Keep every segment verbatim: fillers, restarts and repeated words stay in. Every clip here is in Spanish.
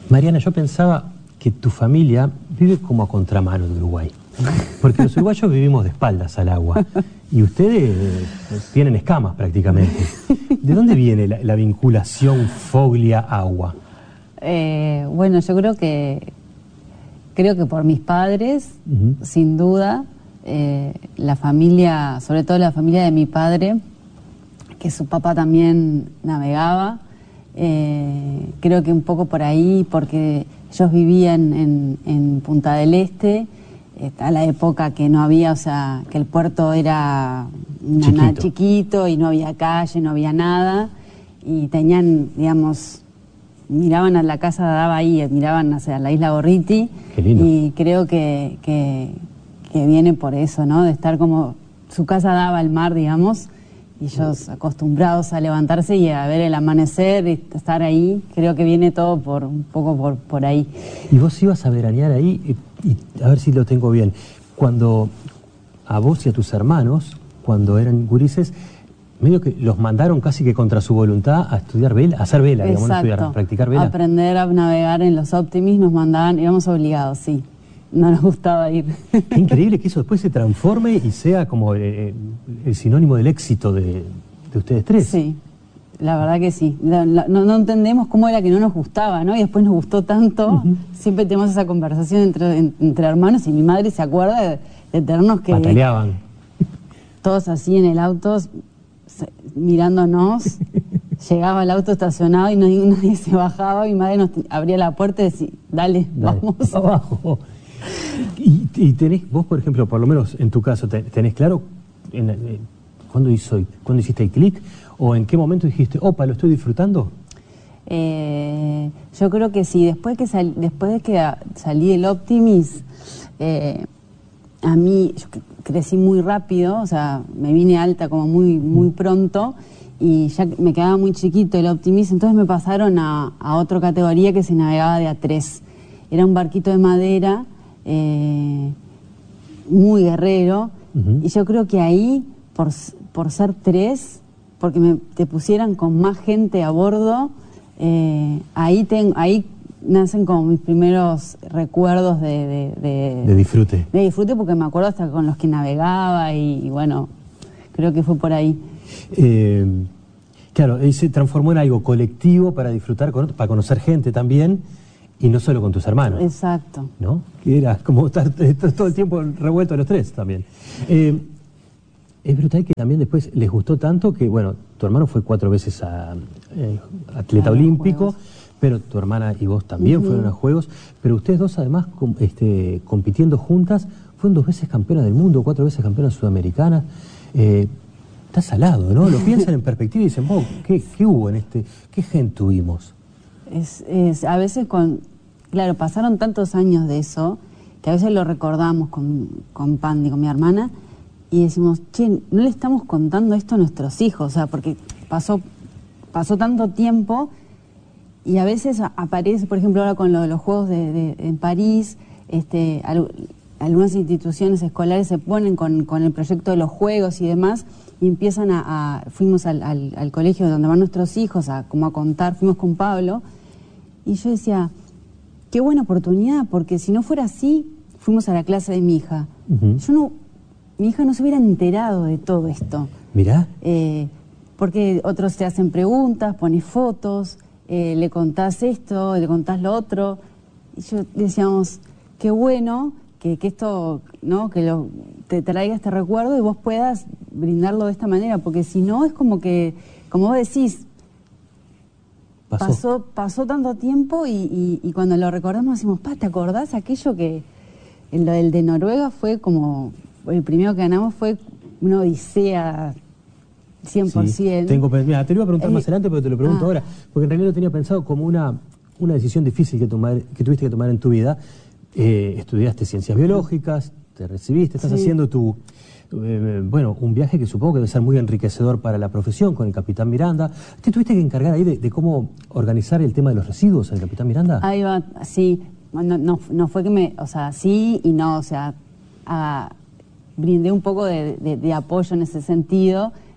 Mariana, yo pensaba que tu familia vive como a contramano de Uruguay. Porque los uruguayos vivimos de espaldas al agua. Y ustedes eh, tienen escamas prácticamente. ¿De dónde viene la, la vinculación Foglia-agua? Eh, bueno, yo creo que creo que por mis padres, uh-huh. sin duda, eh, la familia, sobre todo la familia de mi padre, que su papá también navegaba, eh, creo que un poco por ahí, porque ellos vivían en, en Punta del Este, a la época que no había, o sea, que el puerto era una, chiquito. Nada, chiquito y no había calle, no había nada, y tenían, digamos, miraban a la casa, daba ahí, miraban hacia la isla Gorriti. Qué lindo. Y creo que, que, que viene por eso, ¿no? De estar como, su casa daba al mar, digamos, y ellos acostumbrados a levantarse y a ver el amanecer y estar ahí, creo que viene todo por un poco por, por ahí. Y vos ibas a veranear ahí, y, y a ver si lo tengo bien, cuando a vos y a tus hermanos, cuando eran gurises, medio que los mandaron casi que contra su voluntad a estudiar vela, a hacer vela, digamos, no estudiar, a practicar vela. Aprender a navegar en los Optimis, nos mandaban, íbamos obligados, sí. No nos gustaba ir. Qué increíble que eso después se transforme y sea como eh, el sinónimo del éxito de, de ustedes tres. Sí, la verdad que sí. La, la, no, no entendemos cómo era que no nos gustaba, ¿no? Y después nos gustó tanto. Uh-huh. Siempre tenemos esa conversación entre, en, entre hermanos y mi madre se acuerda de, de tenernos que... Pataleaban. Todos así en el auto, mirándonos. Llegaba el auto estacionado y nadie, nadie se bajaba. Mi madre nos abría la puerta y decía, dale, dale vamos. Abajo. Y, y tenés, vos por ejemplo, por lo menos en tu caso, tenés claro en, en, ¿cuándo, hizo, ¿cuándo hiciste el clic? ¿O en qué momento dijiste, opa, lo estoy disfrutando? Eh, yo creo que sí, después, que sal, después de que salí del Optimis, eh, a mí yo crecí muy rápido, o sea, me vine alta como muy, muy pronto y ya me quedaba muy chiquito el Optimis, entonces me pasaron a, a otra categoría que se navegaba de a tres. Era un barquito de madera, Eh, muy guerrero, uh-huh. y yo creo que ahí, por, por ser tres, porque me, te pusieran con más gente a bordo, eh, ahí, ten, ahí nacen como mis primeros recuerdos de, de, de, de disfrute. De disfrute, porque me acuerdo hasta con los que navegaba y, y bueno, creo que fue por ahí. Eh, claro, se transformó en algo colectivo para disfrutar, con, para conocer gente también. Y no solo con tus hermanos. Exacto. ¿No? Que era como estar todo el tiempo revuelto a los tres también. Eh, es brutal que también después les gustó tanto que, bueno, tu hermano fue cuatro veces a, eh, atleta ah, olímpico, pero tu hermana y vos también uh-huh. fueron a Juegos, pero ustedes dos además com, este, compitiendo juntas, fueron dos veces campeonas del mundo, cuatro veces campeonas sudamericanas. Eh, está salado, ¿no? Lo piensan en perspectiva y dicen, wow, ¿qué, qué hubo en este, qué gen tuvimos? Es, es, a veces con, claro, pasaron tantos años de eso, que a veces lo recordamos con, con Pandi, con mi hermana, y decimos, che, no le estamos contando esto a nuestros hijos, o sea, porque pasó, pasó tanto tiempo, y a veces aparece, por ejemplo, ahora con lo de los Juegos de, de, en París, este, al, algunas instituciones escolares se ponen con, con el proyecto de los Juegos y demás, y empiezan a, a fuimos al, al, al colegio donde van nuestros hijos, a, como a contar, fuimos con Pablo, y yo decía, qué buena oportunidad, porque si no fuera así, fuimos a la clase de mi hija. Uh-huh. Yo no, mi hija no se hubiera enterado de todo esto. Mirá. Eh, porque otros te hacen preguntas, pones fotos, eh, le contás esto, le contás lo otro. Y yo decíamos, qué bueno que, que esto, ¿no? Que lo, te traiga este recuerdo y vos puedas brindarlo de esta manera, porque si no es como que, como vos decís, Pasó. Pasó, pasó tanto tiempo y, y, y cuando lo recordamos decimos, pa, ¿te acordás aquello que en lo del de Noruega fue como, el primero que ganamos fue una odisea cien por ciento? Sí, tengo, mira, te lo iba a preguntar eh, más adelante, pero te lo pregunto ah. ahora, porque en realidad lo tenía pensado como una, una decisión difícil que, tomar, que tuviste que tomar en tu vida. Eh, estudiaste ciencias biológicas, te recibiste, estás sí. haciendo tu... Eh, bueno, un viaje que supongo que debe ser muy enriquecedor para la profesión con el Capitán Miranda. ¿Te tuviste que encargar ahí de, de cómo organizar el tema de los residuos al Capitán Miranda? Ahí va, sí. No, no, no fue que me... O sea, sí y no. O sea, a, brindé un poco de, de, de apoyo en ese sentido.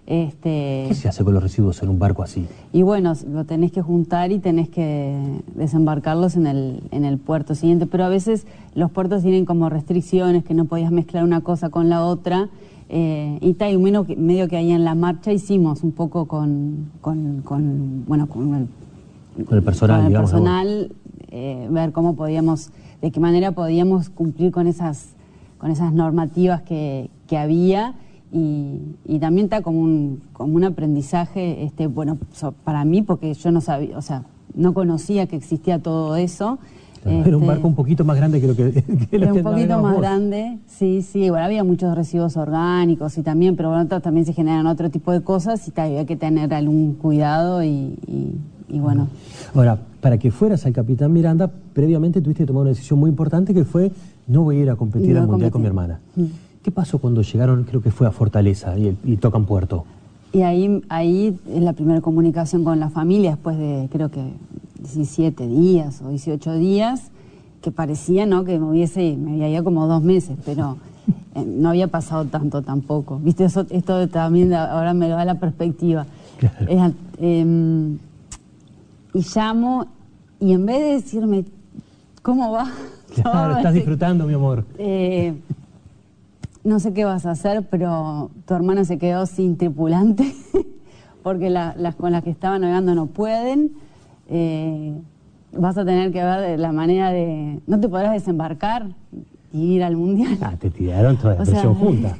Este, ¿Qué se hace con los residuos en un barco así? Y bueno, lo tenés que juntar y tenés que desembarcarlos en el, en el puerto siguiente, pero a veces los puertos tienen como restricciones, que no podías mezclar una cosa con la otra, eh, y tal, y medio que, medio que ahí en la marcha hicimos un poco con, con, con bueno, con el, con el personal, con el digamos, personal eh, ver cómo podíamos, de qué manera podíamos cumplir con esas, con esas normativas que, que había. Y, y también está como un, como un aprendizaje, este, bueno, so, para mí, porque yo no sabía, o sea, no conocía que existía todo eso. Claro, este, era un barco un poquito más grande que lo que, que, lo era que un poquito más vos. grande, sí, sí, bueno, había muchos residuos orgánicos y también, pero bueno, también se generan otro tipo de cosas y había que tener algún cuidado y, y, y bueno. Ahora, para que fueras al Capitán Miranda, previamente tuviste que tomar una decisión muy importante que fue, no voy a ir a competir No al Mundial competir. con mi hermana. Mm. ¿Qué pasó cuando llegaron, creo que fue a Fortaleza y, y tocan puerto? Y ahí, ahí es la primera comunicación con la familia, después de creo que diecisiete días o dieciocho días, que parecía, ¿no?, que me hubiese, me había ido como dos meses, pero eh, no había pasado tanto tampoco. Viste, eso, esto también ahora me da la perspectiva. Claro. Eh, eh, y llamo, y en vez de decirme, ¿cómo va? Claro, No, estás este, disfrutando, mi amor. Eh, no sé qué vas a hacer, pero tu hermana se quedó sin tripulante, porque la, las con las que estaba navegando no pueden. Eh, vas a tener que ver la manera de... No te podrás desembarcar y ir al Mundial. Ah, te tiraron toda la O presión sea, junta.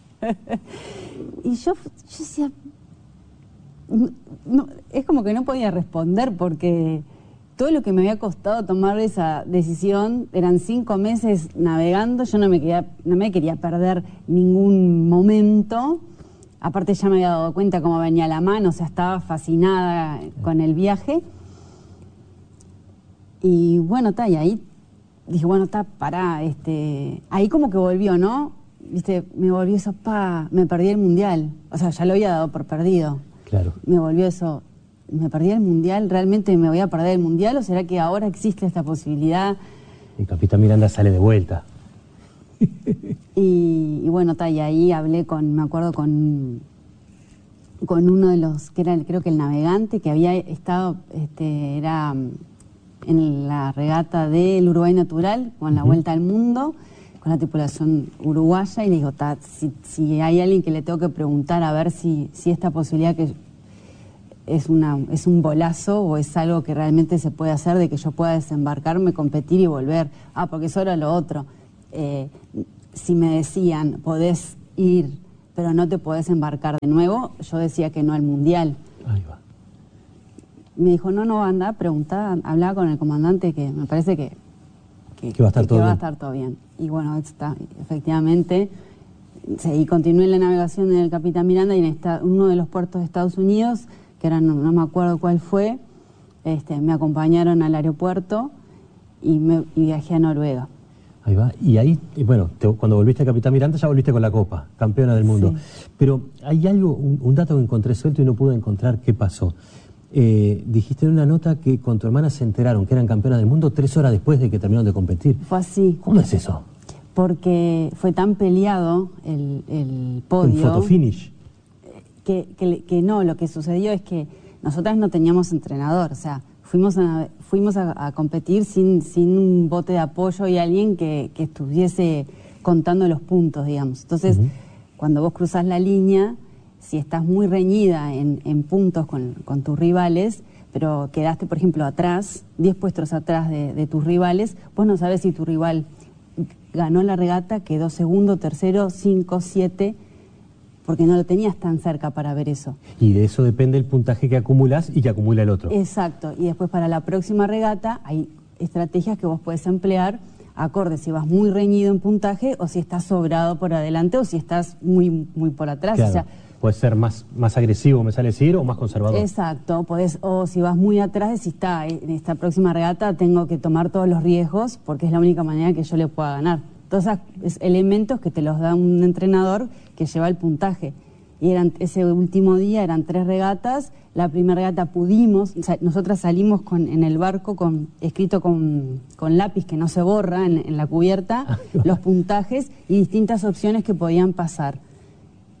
Y yo, yo decía... No, no, es como que no podía responder porque todo lo que me había costado tomar esa decisión, eran cinco meses navegando, yo no me quería, no me quería perder ningún momento. Aparte ya me había dado cuenta cómo venía la mano, o sea, estaba fascinada con el viaje. Y bueno, está, y ahí dije, bueno, está, pará, este, ahí como que volvió, ¿no? Viste, me volvió eso, pa, me perdí el Mundial. O sea, ya lo había dado por perdido. Claro. Me volvió eso, me perdí el Mundial, ¿realmente me voy a perder el Mundial o será que ahora existe esta posibilidad? El Capitán Miranda sale de vuelta. Y, y bueno, ta, y ahí hablé con, me acuerdo con, con uno de los, que era creo que el navegante, que había estado, este, era en la regata del Uruguay Natural, con la Uh-huh. Vuelta al Mundo, con la tripulación uruguaya, y le digo, ta, si, si hay alguien que le tengo que preguntar a ver si, si esta posibilidad que es, una, es un bolazo o es algo que realmente se puede hacer de que yo pueda desembarcarme, competir y volver. Ah, porque eso era lo otro. Eh, si me decían, podés ir, pero no te podés embarcar de nuevo, yo decía que no al Mundial. Ahí va. Me dijo, no, no, anda, preguntá, hablaba con el comandante que me parece que, que, Que va a estar que, todo que va a bien. estar todo bien. Y bueno, está, efectivamente, seguí, continué la navegación del Capitán Miranda y en esta, uno de los puertos de Estados Unidos, que era, no, no me acuerdo cuál fue, este, me acompañaron al aeropuerto y, me, y viajé a Noruega. Ahí va. Y ahí, y bueno, te- cuando volviste a Capitán Miranda ya volviste con la Copa, campeona del mundo. Sí. Pero hay algo, un, un dato que encontré suelto y no pude encontrar qué pasó. Eh, dijiste en una nota que con tu hermana se enteraron que eran campeonas del mundo tres horas después de que terminaron de competir. Fue así. ¿Cómo es eso? Porque fue tan peleado el, el Un podio fotofinish. que, que, que no, lo que sucedió es que nosotras no teníamos entrenador, o sea, fuimos a, fuimos a, a competir sin, sin un bote de apoyo y alguien que, que estuviese contando los puntos, digamos. Entonces, Ujú. cuando vos cruzás la línea, si estás muy reñida en, en puntos con, con tus rivales, pero quedaste, por ejemplo, atrás, diez puestos atrás de, de tus rivales, vos no sabés si tu rival ganó la regata, quedó segundo, tercero, cinco, siete, porque no lo tenías tan cerca para ver eso. Y de eso depende el puntaje que acumulas y que acumula el otro. Exacto, y después para la próxima regata hay estrategias que vos podés emplear acorde si vas muy reñido en puntaje o si estás sobrado por adelante o si estás muy, muy por atrás. Claro. O sea, Puede ser más, más agresivo, me sale decir, o más conservador. exacto, podés, o si vas muy atrás, decís, está, en esta próxima regata tengo que tomar todos los riesgos porque es la única manera que yo le pueda ganar. Entonces, es elementos que te los da un entrenador que lleva el puntaje. Y eran ese último día eran tres regatas. La primera regata pudimos, o sea, nosotras salimos con, en el barco con escrito con, con lápiz que no se borra en, en la cubierta, los puntajes y distintas opciones que podían pasar.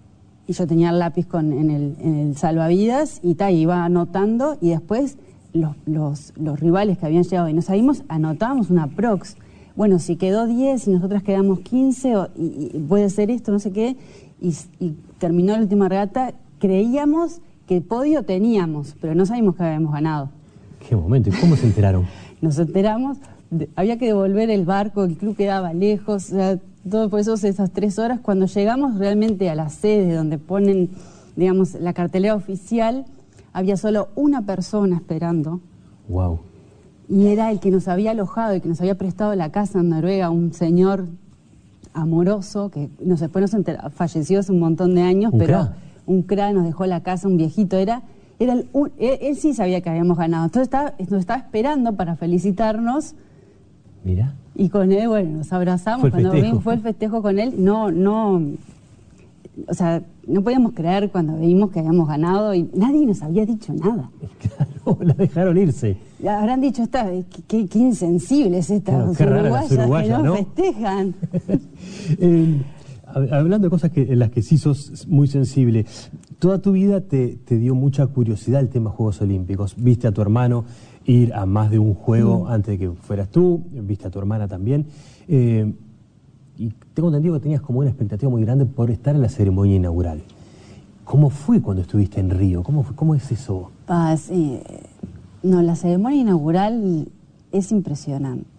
y yo tenía el lápiz con, en, el, en el salvavidas y ta, iba anotando y después los, los, los rivales que habían llegado y no sabíamos, anotábamos una prox. Bueno, si quedó diez y nosotras quedamos quince, o, y, y puede ser esto, no sé qué, y, y terminó la última regata, creíamos que podio teníamos, pero no sabíamos que habíamos ganado. Qué momento, ¿y cómo se enteraron? Nos enteramos, de, había que devolver el barco, el club quedaba lejos, o sea, todo por eso esas tres horas. Cuando llegamos realmente a la sede donde ponen, digamos, la cartelera oficial, había solo una persona esperando. Wow. Y era el que nos había alojado, el que nos había prestado la casa en Noruega, un señor amoroso, que no sé, después nos enteró, falleció hace un montón de años, ¿Un pero cra? un cra nos dejó la casa, un viejito, era, era el, un, él, él sí sabía que habíamos ganado, entonces estaba, nos estaba esperando para felicitarnos. Mira. Y con él, bueno, nos abrazamos, fue el cuando festejo. vimos, fue el festejo con él, no, no, o sea, no podíamos creer cuando vimos que habíamos ganado y nadie nos había dicho nada. Claro, la dejaron irse. Habrán dicho, esta, qué, qué insensibles estas Claro, qué raras las uruguayas, uruguayas, que no, ¿no? festejan. eh, hablando de cosas que, en las que sí sos muy sensible, toda tu vida te, te dio mucha curiosidad el tema Juegos Olímpicos. Viste a tu hermano ir a más de un juego mm. antes de que fueras tú, viste a tu hermana también. Eh, y tengo entendido que tenías como una expectativa muy grande por estar en la ceremonia inaugural. ¿Cómo fue cuando estuviste en Río? ¿Cómo, fue, cómo es eso? Ah, sí. No, la ceremonia inaugural es impresionante.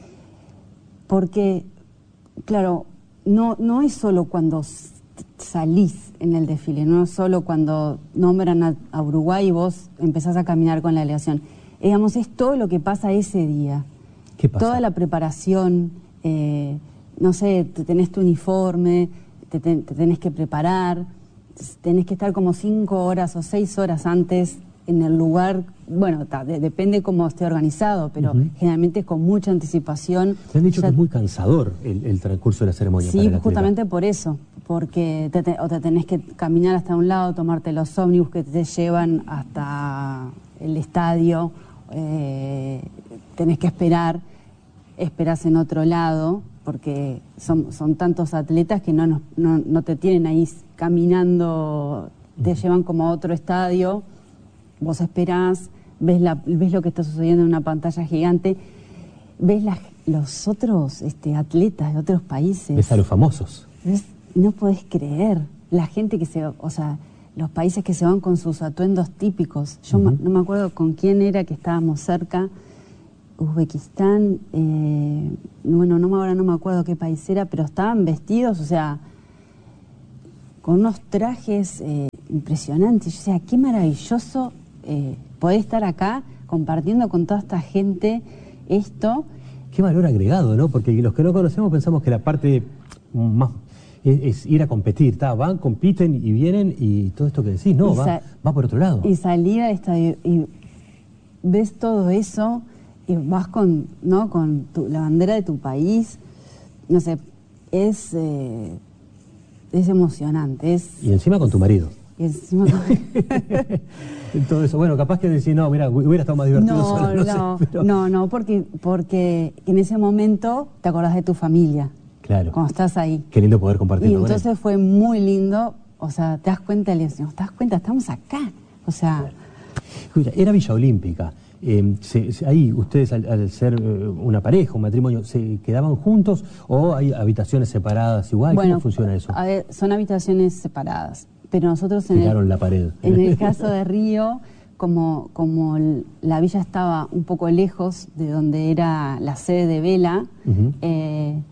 Porque, claro, no, no es solo cuando salís en el desfile, no es solo cuando nombran a, a Uruguay y vos empezás a caminar con la delegación. Digamos, es todo lo que pasa ese día. ¿Qué pasa? Toda la preparación, eh, no sé, te tenés tu uniforme, te, te, te tenés que preparar, tenés que estar como cinco horas o seis horas antes en el lugar. Bueno, ta, de, depende cómo esté organizado, pero uh-huh. generalmente con mucha anticipación. Me han dicho ya... que es muy cansador el, el transcurso de la ceremonia. Sí, justamente por eso, porque te, te, o te tenés que caminar hasta un lado, tomarte los ómnibus que te llevan hasta el estadio, eh, tenés que esperar, esperás en otro lado, porque son, son tantos atletas que no, no, no, no te tienen ahí caminando, te uh-huh. llevan como a otro estadio, vos esperás, ves, la, ves lo que está sucediendo en una pantalla gigante, ves la, los otros este, atletas de otros países. Ves a los famosos. ¿Ves? No podés creer, la gente que se, o sea, los países que se van con sus atuendos típicos. Yo uh-huh. no me acuerdo con quién era que estábamos cerca, Uzbekistán, eh, bueno, no, ahora no me acuerdo qué país era, pero estaban vestidos, o sea, con unos trajes eh, impresionantes. Yo decía, qué maravilloso eh, poder estar acá compartiendo con toda esta gente esto. Qué valor agregado, ¿no? Porque los que no conocemos pensamos que la parte más es, es ir a competir, ¿tá? Van, compiten y vienen y todo esto que decís, no, va, va por otro lado. Y salir al estadio y ves todo eso y vas con, ¿no? con tu, la bandera de tu país, no sé, es, eh, es emocionante. Es, y encima con tu marido. Y encima con... todo eso, bueno, capaz que decir, no, mira, hubiera estado más divertido. No, solo, no, no, sé, pero... no, no, porque, porque en ese momento te acordás de tu familia. Claro. Cuando estás ahí. Qué lindo poder compartirlo. Y entonces fue muy lindo, o sea, te das cuenta, le decimos, te das cuenta, estamos acá. O sea... Claro. Escucha, era Villa Olímpica. Eh, se, se, ahí ustedes al, al ser eh, una pareja, un matrimonio, ¿se quedaban juntos o hay habitaciones separadas igual? Bueno, ¿cómo funciona eso? A ver, son habitaciones separadas, pero nosotros en Tiraron el, la pared. En el caso de Río, como, como el, la villa estaba un poco lejos de donde era la sede de Vela, uh-huh. eh,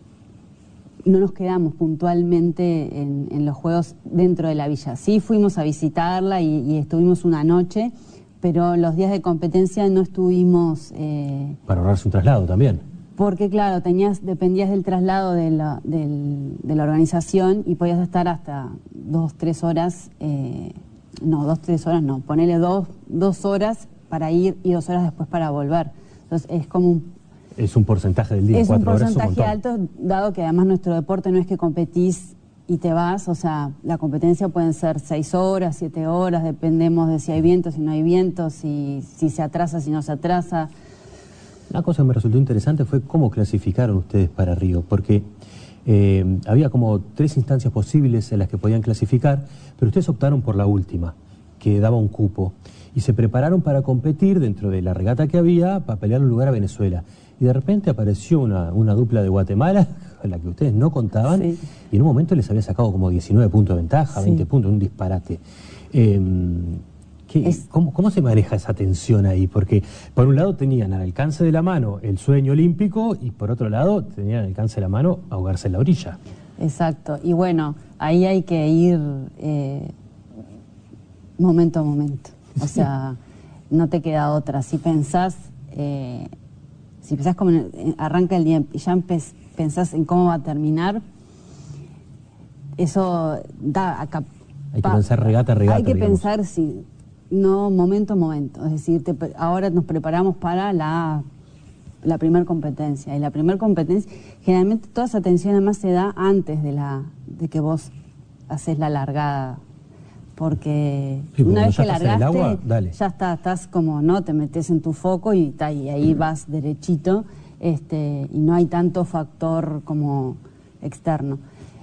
no nos quedamos puntualmente en, en los juegos dentro de la villa. Sí fuimos a visitarla y, y estuvimos una noche, pero los días de competencia no estuvimos... Eh, Para ahorrarse un traslado también. Porque claro, tenías, dependías del traslado de la, del, de la organización y podías estar hasta dos, tres horas, eh, no, dos, tres horas no, ponele dos, dos horas para ir y dos horas después para volver. Entonces es como un... Es un porcentaje del día, es cuatro un horas. porcentaje Es un alto, dado que además nuestro deporte no es que competís y te vas, o sea, la competencia pueden ser seis horas, siete horas, dependemos de si hay viento, si no hay viento, si, si se atrasa, si no se atrasa. Una cosa que me resultó interesante fue cómo clasificaron ustedes para Río, porque Eh, había como tres instancias posibles en las que podían clasificar, pero ustedes optaron por la última, que daba un cupo. Y se prepararon para competir dentro de la regata que había para pelear un lugar a Venezuela. Y de repente apareció una, una dupla de Guatemala con la que ustedes no contaban, sí. Y en un momento les había sacado como diecinueve puntos de ventaja, sí. veinte puntos, un disparate. Eh, ¿qué, es... ¿cómo, ¿Cómo se maneja esa tensión ahí? Porque por un lado tenían al alcance de la mano el sueño olímpico y por otro lado tenían al alcance de la mano ahogarse en la orilla. Exacto, y bueno, ahí hay que ir eh, momento a momento. O sea, no te queda otra. Si pensás, eh, si pensás como en el, arranca el día y ya pensás en cómo va a terminar, eso da a cap Hay que pensar regata a regata. Hay que digamos. pensar, sí, no momento a momento. Es decir, te, ahora nos preparamos para la, la primera competencia. Y la primera competencia, generalmente toda esa tensión además se da antes de, la, de que vos haces la largada. Porque sí, una vez que largaste, agua, ya está, estás como, ¿no? Te metes en tu foco y, ta, y ahí vas derechito, este, y no hay tanto factor como externo.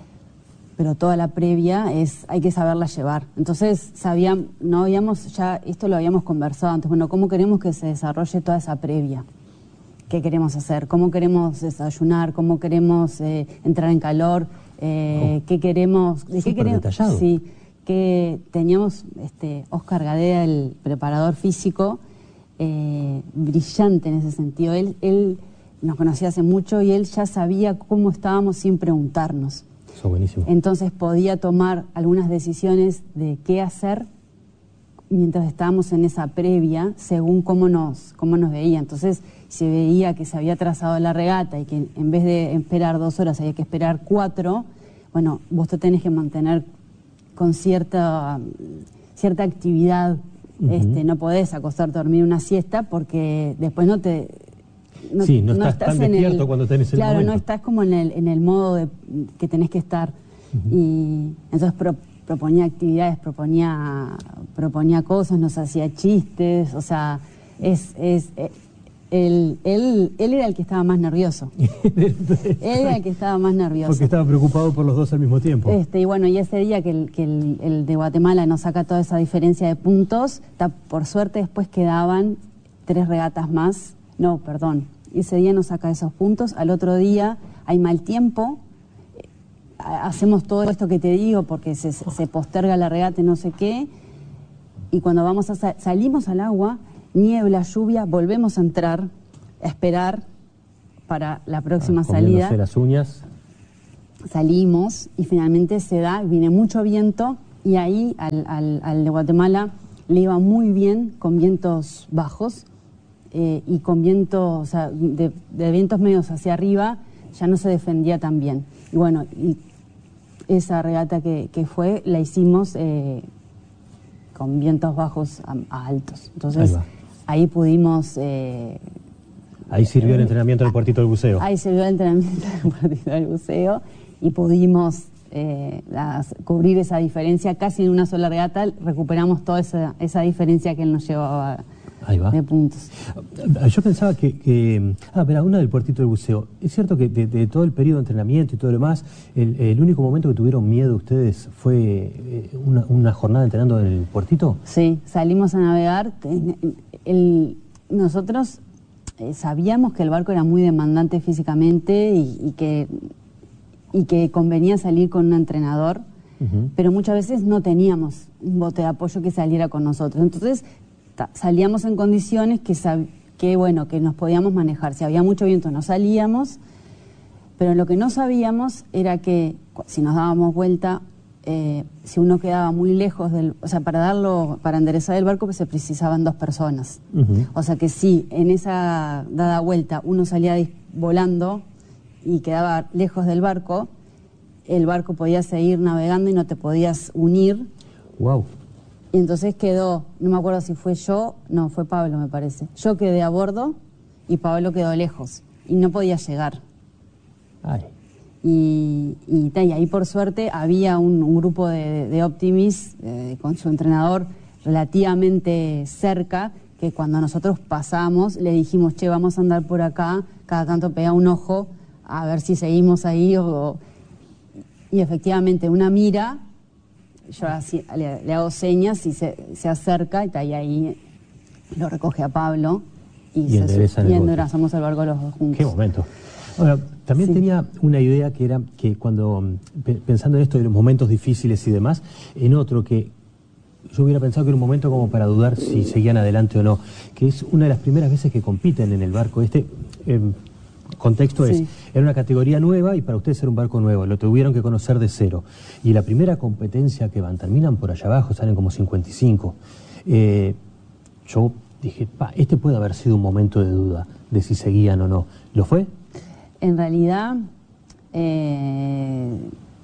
Pero toda la previa es, hay que saberla llevar. Entonces, sabíamos, no habíamos, ya esto lo habíamos conversado antes, bueno, ¿cómo queremos que se desarrolle toda esa previa? ¿Qué queremos hacer? ¿Cómo queremos desayunar? ¿Cómo queremos eh, entrar en calor? Eh, oh, ¿Qué queremos? ¿De qué queremos? Detallado. Sí. Que teníamos este, Oscar Gadea, el preparador físico, eh, brillante en ese sentido. Él, él nos conocía hace mucho y él ya sabía cómo estábamos sin preguntarnos. Eso buenísimo. Entonces podía tomar algunas decisiones de qué hacer mientras estábamos en esa previa, según cómo nos, cómo nos veía. Entonces se veía que se había trazado la regata y que en vez de esperar dos horas había que esperar cuatro, bueno, vos te tenés que mantener con cierta, cierta actividad, uh-huh. este, no podés acostarte a dormir una siesta porque después no te... No, sí, no estás, no estás tan despierto el, cuando tenés el claro, momento. Claro, no estás como en el, en el modo de, que tenés que estar. Uh-huh. Y entonces pro, proponía actividades, proponía, proponía cosas, nos hacía chistes, o sea, es... es Él, él, él era el que estaba más nervioso. Él era el que estaba más nervioso. Porque estaba preocupado por los dos al mismo tiempo. Este, y bueno, y ese día que, el, que el, el de Guatemala nos saca toda esa diferencia de puntos, ta, por suerte después quedaban tres regatas más. No, perdón. Ese día nos saca esos puntos. Al otro día hay mal tiempo. Hacemos todo esto que te digo porque se, se posterga la regata y no sé qué. Y cuando vamos a sal, salimos al agua... Niebla, lluvia, volvemos a entrar, a esperar para la próxima ah, salida. Las uñas. Salimos y finalmente se da, viene mucho viento y ahí al, al, al de Guatemala le iba muy bien con vientos bajos eh, y con vientos, o sea, de, de vientos medios hacia arriba ya no se defendía tan bien. Y bueno, y esa regata que, que fue la hicimos eh, con vientos bajos a, a altos. Entonces... Ahí pudimos... Eh, ahí sirvió eh, el entrenamiento del puertito del buceo. Ahí sirvió el entrenamiento del puertito del buceo y pudimos eh, las, cubrir esa diferencia casi en una sola regata. Recuperamos toda esa, esa diferencia que él nos llevaba ahí va. de puntos. Yo pensaba que... que ah, pero una del puertito del buceo. Es cierto que de, de todo el periodo de entrenamiento y todo lo demás, el, el único momento que tuvieron miedo ustedes fue una, una jornada entrenando en el puertito. Sí, salimos a navegar... El, nosotros eh, sabíamos que el barco era muy demandante físicamente y, y, que, y que convenía salir con un entrenador, uh-huh. pero muchas veces no teníamos un bote de apoyo que saliera con nosotros. Entonces ta, salíamos en condiciones que, que, bueno, que nos podíamos manejar. Si había mucho viento no salíamos, pero lo que no sabíamos era que si nos dábamos vuelta... Eh, si uno quedaba muy lejos del... O sea, para darlo, para enderezar el barco pues se precisaban dos personas. Uh-huh. O sea que si en esa dada vuelta uno salía volando y quedaba lejos del barco, el barco podía seguir navegando y no te podías unir. Wow. Y entonces quedó, no me acuerdo si fue yo, no, fue Pablo me parece. Yo quedé a bordo y Pablo quedó lejos y no podía llegar. Ay. Y, y, y ahí por suerte había un, un grupo de, de Optimis eh, con su entrenador relativamente cerca, que cuando nosotros pasamos le dijimos, che, vamos a andar por acá, cada tanto pega un ojo a ver si seguimos ahí o, y efectivamente una mira, yo así, le, le hago señas y se, se acerca y está ahí, ahí lo recoge a Pablo y, y, se, y enderezamos el barco los dos juntos. Qué momento. Ahora, también sí. tenía una idea que era que cuando, pensando en esto de los momentos difíciles y demás, en otro que yo hubiera pensado que era un momento como para dudar si seguían adelante o no, que es una de las primeras veces que compiten en el barco. Este eh, contexto es, sí. era una categoría nueva y para ustedes era un barco nuevo, lo tuvieron que conocer de cero. Y la primera competencia que van, terminan por allá abajo, salen como cincuenta y cinco. Eh, yo dije, pa, este puede haber sido un momento de duda de si seguían o no. ¿Lo fue? En realidad, eh,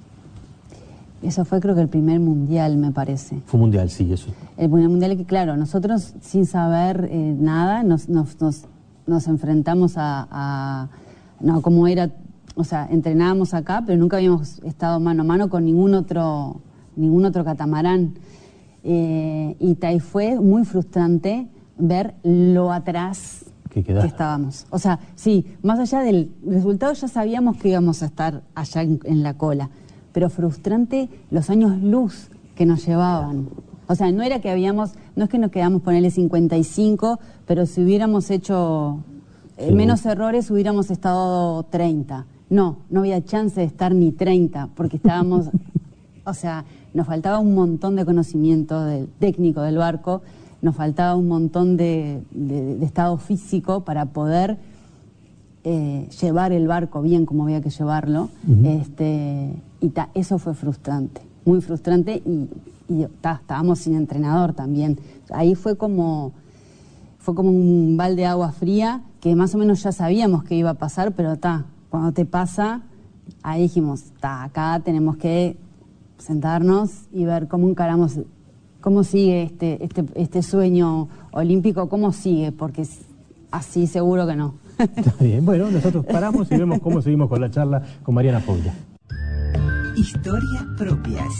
eso fue creo que el primer mundial, me parece. Fue mundial, sí, eso. El primer mundial que, claro, nosotros sin saber eh, nada nos, nos, nos, nos enfrentamos a, a... No, como era... O sea, entrenábamos acá, pero nunca habíamos estado mano a mano con ningún otro, ningún otro catamarán. Eh, y ahí fue muy frustrante ver lo atrás que, que estábamos. O sea, sí, más allá del resultado ya sabíamos que íbamos a estar allá en, en la cola, pero frustrante los años luz que nos llevaban. O sea, no era que habíamos, no es que nos quedamos ponerle cincuenta y cinco, pero si hubiéramos hecho eh, sí. menos errores hubiéramos estado treinta. No, no había chance de estar ni treinta, porque estábamos, o sea, nos faltaba un montón de conocimiento del técnico del barco, nos faltaba un montón de, de, de estado físico para poder eh, llevar el barco bien como había que llevarlo. Uh-huh. este, y ta, eso fue frustrante, muy frustrante, y, y ta, estábamos sin entrenador también. Ahí fue como, fue como un balde de agua fría, que más o menos ya sabíamos que iba a pasar, pero ta, cuando te pasa, ahí dijimos, ta, acá tenemos que sentarnos y ver cómo encaramos, cómo sigue este, este, este sueño olímpico, cómo sigue, porque así seguro que no. Está bien, bueno, nosotros paramos y vemos cómo seguimos con la charla con Mariana Foglia. Historias propias.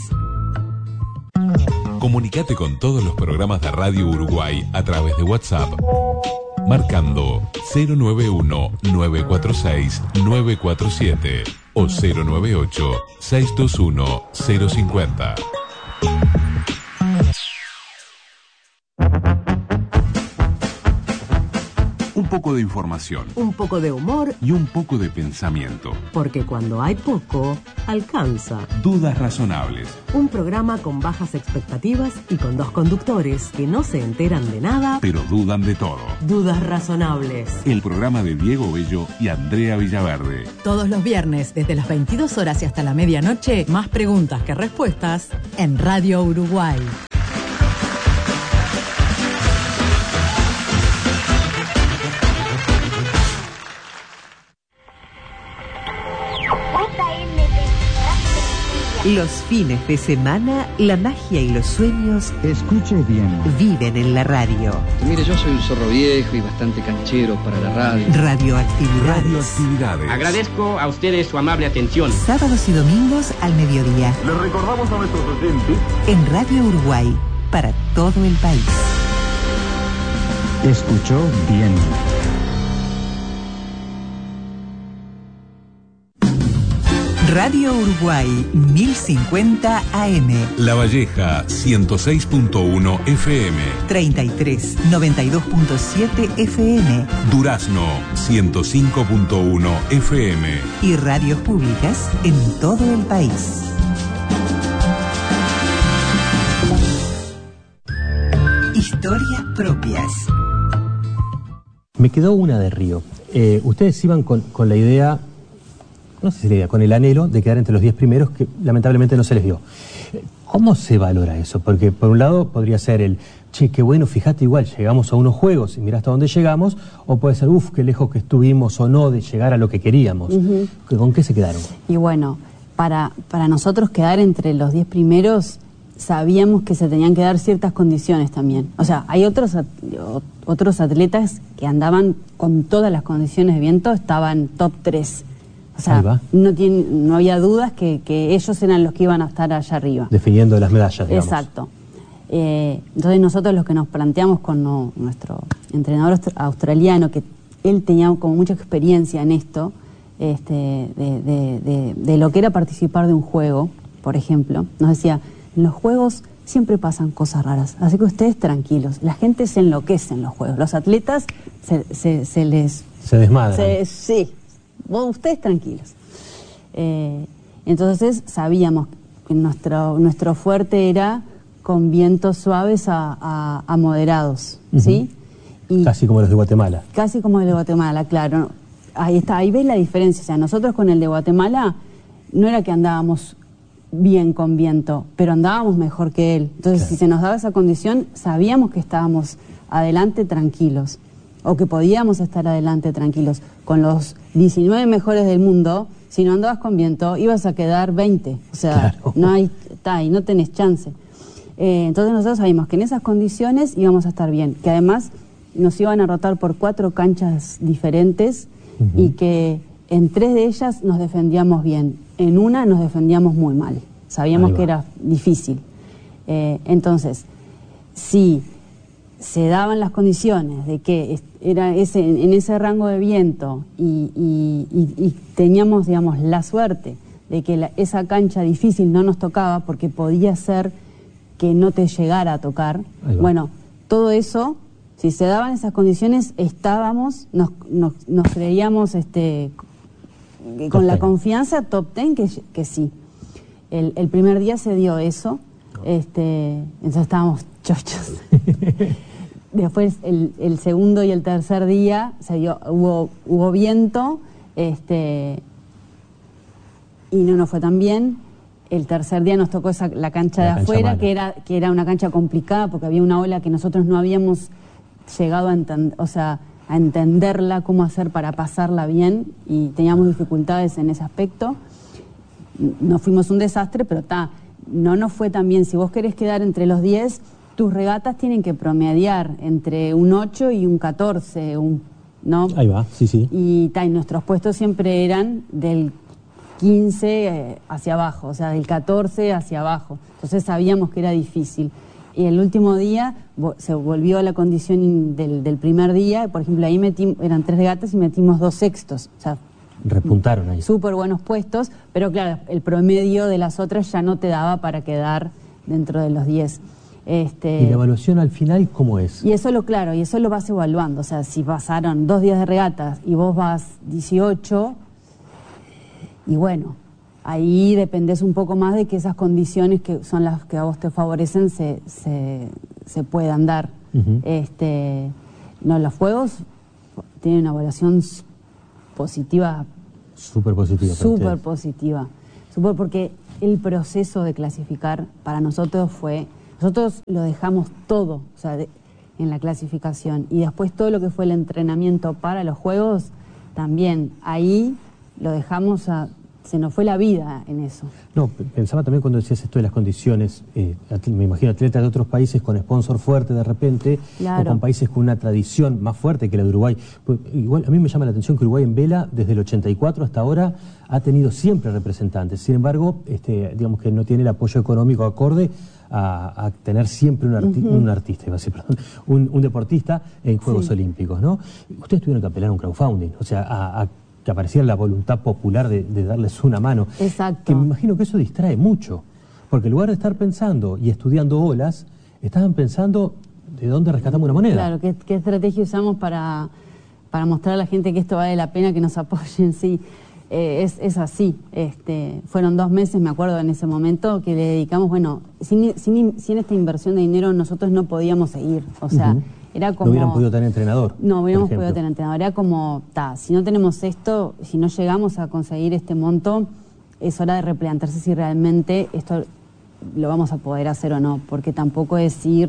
Comunicate con todos los programas de Radio Uruguay a través de WhatsApp, marcando cero nueve uno, nueve cuatro seis, nueve cuatro siete o cero nueve ocho, seis dos uno, cero cinco cero. Un poco de información. Un poco de humor. Y un poco de pensamiento. Porque cuando hay poco, alcanza. Dudas razonables. Un programa con bajas expectativas y con dos conductores que no se enteran de nada, pero dudan de todo. Dudas razonables. El programa de Diego Bello y Andrea Villaverde. Todos los viernes, desde las veintidós horas y hasta la medianoche, más preguntas que respuestas en Radio Uruguay. Los fines de semana, la magia y los sueños, escuche bien, viven en la radio. Mire, yo soy un zorro viejo y bastante canchero para la radio. Radioactividades. Radioactividades. Agradezco a ustedes su amable atención. Sábados y domingos al mediodía. Les recordamos a nuestros oyentes en Radio Uruguay, para todo el país. Escuchó bien. Radio Uruguay mil cincuenta A M. La Valleja ciento seis punto uno F M. treinta y tres, noventa y dos punto siete F M. Durazno ciento cinco punto uno F M. Y radios públicas en todo el país. Historias propias. Me quedó una de Río. Eh, ustedes iban con, con la idea... no sé si la idea, con el anhelo de quedar entre los diez primeros, que lamentablemente no se les dio. ¿Cómo se valora eso? Porque por un lado podría ser el, che, qué bueno, fíjate, igual llegamos a unos juegos y mira hasta dónde llegamos, o puede ser, uff, qué lejos que estuvimos o no de llegar a lo que queríamos. Uh-huh. ¿Con qué se quedaron? Y bueno, para, para nosotros quedar entre los diez primeros, sabíamos que se tenían que dar ciertas condiciones también. O sea, hay otros, otros atletas que andaban con todas las condiciones de viento, estaban top tres. O sea, no, tiene, no había dudas que, que ellos eran los que iban a estar allá arriba. Definiendo las medallas, digamos. Exacto. Eh, entonces nosotros los que nos planteamos con no, nuestro entrenador australiano, que él tenía como mucha experiencia en esto, este, de, de, de, de lo que era participar de un juego, por ejemplo. Nos decía, en los juegos siempre pasan cosas raras, así que ustedes tranquilos, la gente se enloquece en los juegos, los atletas se, se, se les... Se desmadran. Se, sí, vos, ustedes tranquilos. Eh, entonces sabíamos que nuestro, nuestro fuerte era con vientos suaves a, a, a moderados, uh-huh. ¿sí? Y casi como los de Guatemala. Casi como el de Guatemala, claro. Ahí está, ahí ves la diferencia. O sea, nosotros con el de Guatemala no era que andábamos bien con viento, pero andábamos mejor que él. Entonces, claro. si se nos daba esa condición, sabíamos que estábamos adelante tranquilos, o que podíamos estar adelante tranquilos. Con los diecinueve mejores del mundo, si no andabas con viento, ibas a quedar veinte. O sea, claro. no hay, está ahí, no tenés chance. Eh, entonces nosotros sabíamos que en esas condiciones íbamos a estar bien, que además nos iban a rotar por cuatro canchas diferentes uh-huh. y que en tres de ellas nos defendíamos bien, en una nos defendíamos muy mal, sabíamos que era difícil. Eh, entonces, si se daban las condiciones de que era ese, en ese rango de viento y, y, y, y teníamos, digamos, la suerte de que la, esa cancha difícil no nos tocaba porque podía ser que no te llegara a tocar, bueno, todo eso, si se daban esas condiciones, estábamos, nos, nos, nos creíamos este, con la confianza top ten que, que sí. El, el primer día se dio eso, este, entonces estábamos chochos. Después el, el segundo y el tercer día se dio, hubo, hubo viento, este, y no nos fue tan bien. El tercer día nos tocó esa, la cancha la de cancha afuera, que era, que era una cancha complicada porque había una ola que nosotros no habíamos llegado a, enten, o sea, a entenderla, cómo hacer para pasarla bien, y teníamos dificultades en ese aspecto. Nos fuimos un desastre, pero está, no nos fue tan bien. Si vos querés quedar entre los diez, tus regatas tienen que promediar entre un ocho y un catorce, un, ¿no? Ahí va, sí, sí. Y, ta, y nuestros puestos siempre eran del quince hacia abajo, o sea, del catorce hacia abajo. Entonces sabíamos que era difícil. Y el último día se volvió a la condición del, del primer día. Por ejemplo, ahí metimos, eran tres regatas y metimos dos sextos. O sea, repuntaron ahí. Súper buenos puestos, pero claro, el promedio de las otras ya no te daba para quedar dentro de los diez. Este, ¿Y la evaluación al final cómo es? Y eso lo, claro, y eso lo vas evaluando. O sea, si pasaron dos días de regatas y vos vas dieciocho... Y bueno, ahí dependés un poco más de que esas condiciones que son las que a vos te favorecen se, se, se puedan dar. Uh-huh. este, no, los juegos tienen una evaluación positiva. Súper positiva. Súper positiva. Súper porque el proceso de clasificar para nosotros fue... Nosotros lo dejamos todo, o sea, de, en la clasificación. Y después todo lo que fue el entrenamiento para los juegos, también ahí... lo dejamos a... se nos fue la vida en eso. No, pensaba también cuando decías esto de las condiciones, eh, me imagino atletas de otros países con sponsor fuerte de repente, claro. o con países con una tradición más fuerte que la de Uruguay. Pues, igual a mí me llama la atención que Uruguay en vela, desde el ochenta y cuatro hasta ahora, ha tenido siempre representantes. Sin embargo, este, digamos que no tiene el apoyo económico acorde a, a tener siempre un, arti uh-huh. un artista, iba a decir, perdón, un, un deportista en Juegos sí. Olímpicos, ¿no? Ustedes tuvieron que apelar a un crowdfunding, o sea, a... a que apareciera la voluntad popular de, de darles una mano. Exacto. Que me imagino que eso distrae mucho, porque en lugar de estar pensando y estudiando olas, estaban pensando de dónde rescatamos una moneda. Claro, qué, qué estrategia usamos para, para mostrar a la gente que esto vale la pena, que nos apoyen, sí. Eh, es, es así. Este, fueron dos meses, me acuerdo en ese momento, que le dedicamos, bueno, sin, sin, sin esta inversión de dinero nosotros no podíamos seguir, o sea... Uh-huh. Era como, no hubieran podido tener entrenador. No hubiéramos podido tener entrenador. Era como, ta, si no tenemos esto, si no llegamos a conseguir este monto, es hora de replantearse si realmente esto lo vamos a poder hacer o no. Porque tampoco es ir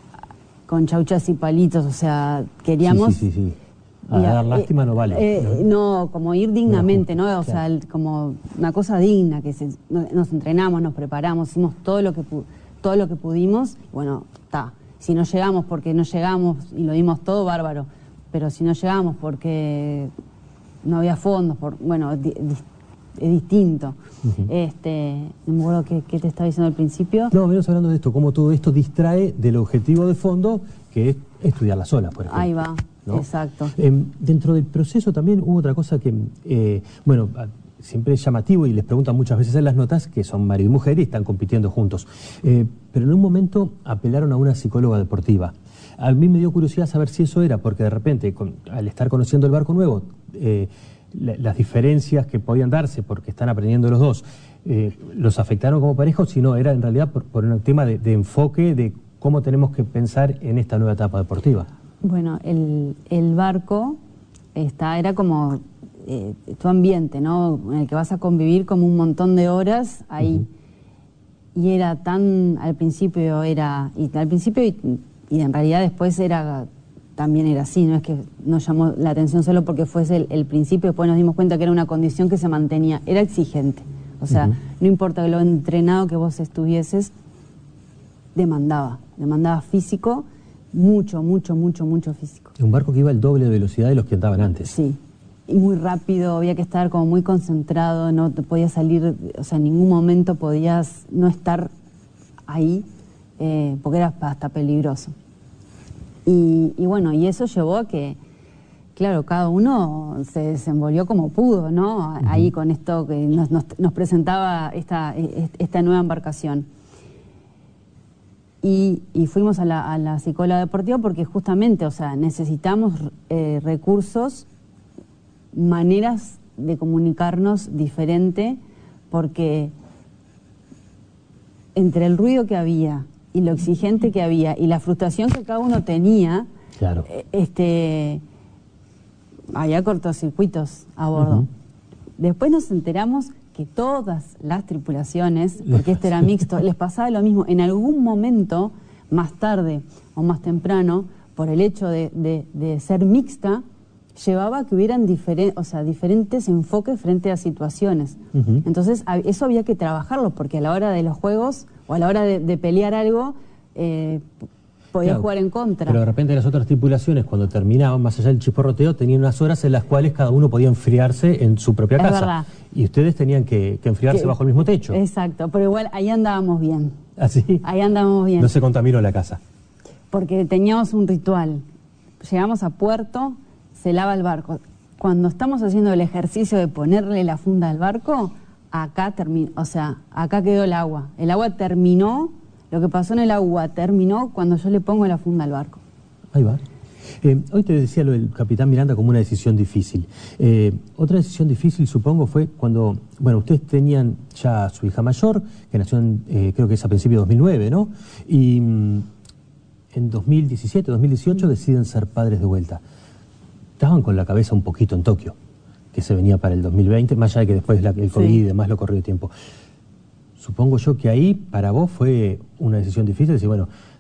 con chauchas y palitos. O sea, queríamos... Sí, sí, sí. sí. A dar lástima eh, no vale. Eh, no, como ir dignamente, ¿no? O claro. sea, el, como una cosa digna, que se, nos entrenamos, nos preparamos, hicimos todo lo que, todo lo que pudimos. Bueno, está. Si no llegamos porque no llegamos y lo dimos todo, bárbaro. Pero si no llegamos porque no había fondos, por, bueno, es, es distinto. Uh-huh. este, no me acuerdo qué, qué te estaba diciendo al principio. No, venimos hablando de esto, cómo todo esto distrae del objetivo de fondo, que es estudiar las olas, por ejemplo. Ahí va. ¿no? Exacto. Eh, dentro del proceso también hubo otra cosa que, eh, bueno, siempre es llamativo y les preguntan muchas veces en las notas que son marido y mujer y están compitiendo juntos. Eh, pero en un momento apelaron a una psicóloga deportiva. A mí me dio curiosidad saber si eso era, porque de repente, con, al estar conociendo el barco nuevo, eh, la, las diferencias que podían darse porque están aprendiendo los dos, eh, ¿los afectaron como pareja o si no, era en realidad por, por un tema de, de enfoque de cómo tenemos que pensar en esta nueva etapa deportiva? Bueno, el, el barco está, era como eh, tu ambiente, ¿no? En el que vas a convivir como un montón de horas ahí. Uh-huh. Y era tan, al principio era, y al principio y, y en realidad después era, también era así, no es que nos llamó la atención solo porque fuese el, el principio, después nos dimos cuenta que era una condición que se mantenía, era exigente. O sea, uh-huh. no importa lo entrenado que vos estuvieses, demandaba, demandaba físico, mucho, mucho, mucho, mucho físico. Un barco que iba al doble de velocidad de los que andaban antes. Sí, y muy rápido, había que estar como muy concentrado, no te podías salir, o sea, en ningún momento podías no estar ahí, eh, porque era hasta peligroso. Y, y bueno, y eso llevó a que, claro, cada uno se desenvolvió como pudo, ¿no? Uh-huh. Ahí con esto que nos, nos, nos presentaba esta, esta nueva embarcación. Y, y fuimos a la, a la psicóloga deportiva porque justamente, o sea, necesitamos eh, recursos, maneras de comunicarnos diferente, porque entre el ruido que había y lo exigente que había y la frustración que cada uno tenía, claro. eh, este, había cortocircuitos a bordo. Uh-huh. Después nos enteramos que todas las tripulaciones, porque este era mixto, les pasaba lo mismo. En algún momento, más tarde o más temprano, por el hecho de, de, de ser mixta, llevaba a que hubieran diferen, o sea, diferentes enfoques frente a situaciones. Uh-huh. Entonces, a, eso había que trabajarlo, porque a la hora de los juegos, o a la hora de, de pelear algo, eh, podía claro, jugar en contra. Pero de repente las otras tripulaciones, cuando terminaban, más allá del chisporroteo, tenían unas horas en las cuales cada uno podía enfriarse en su propia es casa. Verdad. Y ustedes tenían que, que enfriarse que, bajo el mismo techo. Exacto, pero igual ahí andábamos bien. ¿Ah, sí? Ahí andábamos bien. No se contaminó la casa. Porque teníamos un ritual. Llegamos a puerto, se lava el barco. Cuando estamos haciendo el ejercicio de ponerle la funda al barco, acá terminó, o sea, acá quedó el agua. El agua terminó, lo que pasó en el agua terminó cuando yo le pongo la funda al barco. Ahí va. Eh, hoy te decía lo del capitán Miranda como una decisión difícil. Eh, otra decisión difícil, supongo, fue cuando, bueno, ustedes tenían ya a su hija mayor, que nació en, eh, creo que es a principios de dos mil nueve, ¿no? Y mm, en dos mil diecisiete, dos mil dieciocho deciden ser padres de vuelta. Estaban con la cabeza un poquito en Tokio, que se venía para el dos mil veinte, más allá de que después la, el COVID sí. y demás lo corrió de tiempo. Supongo yo que ahí, para vos, fue una decisión difícil, decir, bueno,